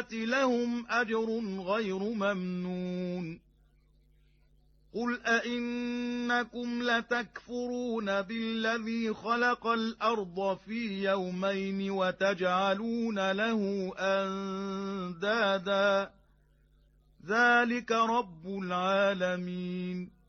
الآخرة لهم أجر غير ممنون قل أئنكم لتكفرون بالذي خلق الأرض في يومين وتجعلون له أندادا ذلك رب العالمين